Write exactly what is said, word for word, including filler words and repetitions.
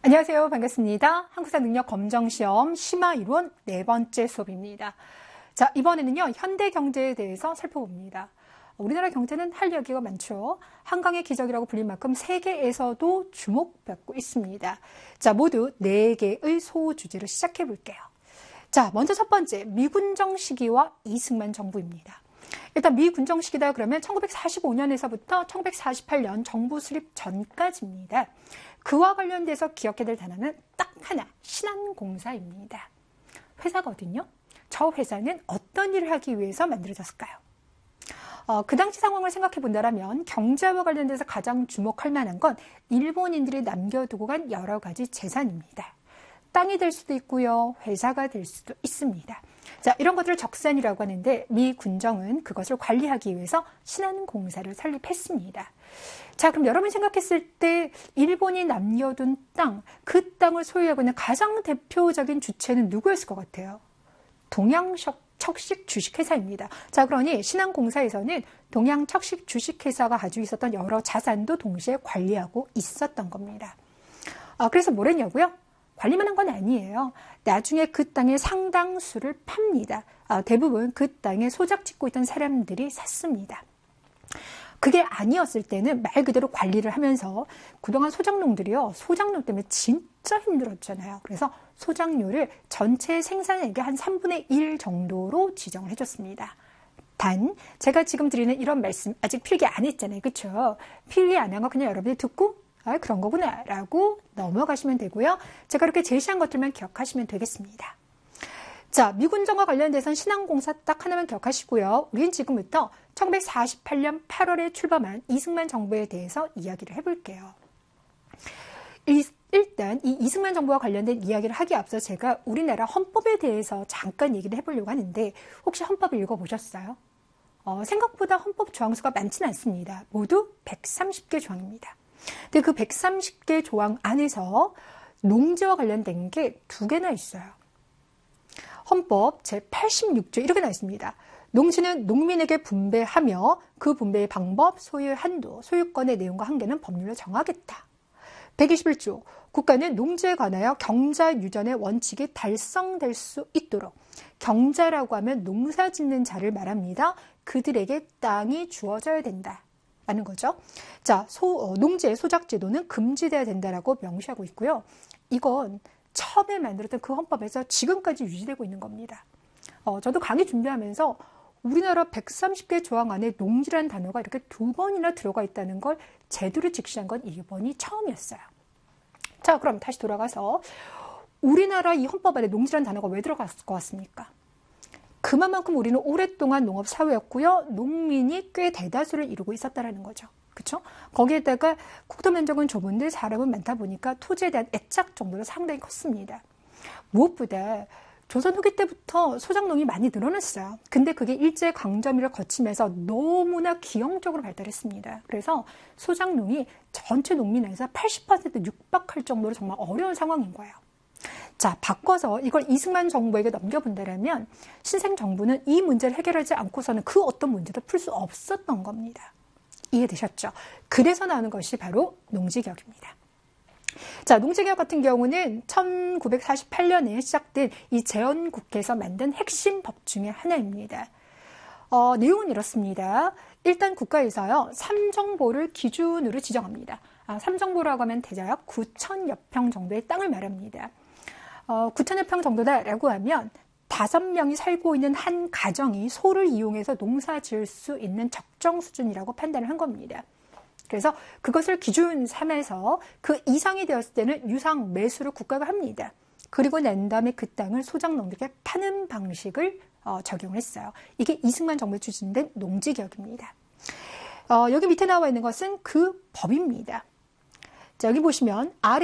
안녕하세요. 반갑습니다. 한국사능력검정시험 심화이론 네 번째 수업입니다. 자, 이번에는요, 현대경제에 대해서 살펴봅니다. 우리나라 경제는 할 이야기가 많죠. 한강의 기적이라고 불릴 만큼 세계에서도 주목받고 있습니다. 자, 모두 네 개의 소주제를 시작해 볼게요. 자, 먼저 첫 번째, 미군정 시기와 이승만 정부입니다. 일단 미군정 시기다 그러면 천구백사십오 년에서부터 천구백사십팔 년 정부 수립 전까지입니다. 그와 관련돼서 기억해야 될 단어는 딱 하나, 신한공사입니다. 회사거든요. 저 회사는 어떤 일을 하기 위해서 만들어졌을까요? 어, 그 당시 상황을 생각해 본다면 경제와 관련돼서 가장 주목할 만한 건 일본인들이 남겨두고 간 여러 가지 재산입니다. 땅이 될 수도 있고요. 회사가 될 수도 있습니다. 자, 이런 것들을 적산이라고 하는데 미 군정은 그것을 관리하기 위해서 신한공사를 설립했습니다. 자, 그럼 여러분이 생각했을 때 일본이 남겨둔 땅, 그 땅을 소유하고 있는 가장 대표적인 주체는 누구였을 것 같아요? 동양척식 주식회사입니다. 자, 그러니 신한공사에서는 동양척식 주식회사가 가지고 있었던 여러 자산도 동시에 관리하고 있었던 겁니다. 아, 그래서 뭐랬냐고요? 관리만 한 건 아니에요. 나중에 그 땅의 상당수를 팝니다. 아, 대부분 그 땅에 소작 짓고 있던 사람들이 샀습니다. 그게 아니었을 때는 말 그대로 관리를 하면서 그동안 소작농들이요. 소작농 때문에 진짜 힘들었잖아요. 그래서 소작료를 전체 생산액의 한 삼분의 일 정도로 지정을 해줬습니다. 단 제가 지금 드리는 이런 말씀 아직 필기 안 했잖아요. 그렇죠? 필기 안 한 거 그냥 여러분이 듣고 아, 그런 거구나 라고 넘어가시면 되고요. 제가 이렇게 제시한 것들만 기억하시면 되겠습니다. 자, 미군정과 관련돼서는 신한공사 딱 하나만 기억하시고요. 우린 지금부터 천구백사십팔 년 팔월에 출범한 이승만 정부에 대해서 이야기를 해볼게요. 일단 이 이승만 정부와 관련된 이야기를 하기에 앞서 제가 우리나라 헌법에 대해서 잠깐 얘기를 해보려고 하는데 혹시 헌법을 읽어보셨어요? 어, 생각보다 헌법 조항수가 많지는 않습니다. 모두 백삼십 개 조항입니다. 근데 그 백삼십 개 조항 안에서 농지와 관련된 게 두 개나 있어요. 헌법 제팔십육 조 이렇게 나와 있습니다. 농지는 농민에게 분배하며 그 분배의 방법, 소유의 한도, 소유권의 내용과 한계는 법률로 정하겠다. 백이십일 조 국가는 농지에 관하여 경자 유전의 원칙이 달성될 수 있도록 경자라고 하면 농사 짓는 자를 말합니다. 그들에게 땅이 주어져야 된다. 라는 거죠. 자, 소, 어, 농지의 소작 제도는 금지돼야 된다라고 명시하고 있고요. 이건 처음에 만들었던 그 헌법에서 지금까지 유지되고 있는 겁니다. 어, 저도 강의 준비하면서 우리나라 백삼십 개 조항 안에 농지라는 단어가 이렇게 두 번이나 들어가 있다는 걸 제대로 직시한 건 이번이 처음이었어요. 자, 그럼 다시 돌아가서 우리나라 이 헌법 안에 농지라는 단어가 왜 들어갔을 것 같습니까? 그만큼 우리는 오랫동안 농업 사회였고요. 농민이 꽤 대다수를 이루고 있었다는 거죠. 그렇죠? 거기에다가 국토 면적은 좁은데 사람은 많다 보니까 토지에 대한 애착 정도가 상당히 컸습니다. 무엇보다 조선 후기 때부터 소작농이 많이 늘어났어요. 근데 그게 일제강점기를 거치면서 너무나 기형적으로 발달했습니다. 그래서 소작농이 전체 농민에서 팔십 퍼센트 육박할 정도로 정말 어려운 상황인 거예요. 자, 바꿔서 이걸 이승만 정부에게 넘겨본다면 신생 정부는 이 문제를 해결하지 않고서는 그 어떤 문제도 풀 수 없었던 겁니다. 이해되셨죠? 그래서 나오는 것이 바로 농지개혁입니다. 자, 농지개혁 같은 경우는 천구백사십팔 년에 시작된 이 재헌국회에서 만든 핵심 법 중에 하나입니다. 어, 내용은 이렇습니다. 일단 국가에서요, 삼정보를 기준으로 지정합니다. 아, 삼정보라고 하면 대략 구천여 평 정도의 땅을 말합니다. 어, 구천여 평 정도다라고 하면 다섯 명이 살고 있는 한 가정이 소를 이용해서 농사 지을 수 있는 적정 수준이라고 판단을 한 겁니다. 그래서 그것을 기준 삼아서 그 이상이 되었을 때는 유상 매수를 국가가 합니다. 그리고 난 다음에 그 땅을 소작농들에게 파는 방식을 어, 적용을 했어요. 이게 이승만 정부에 추진된 농지개혁입니다. 어, 여기 밑에 나와 있는 것은 그 법입니다. 자, 여기 보시면 아래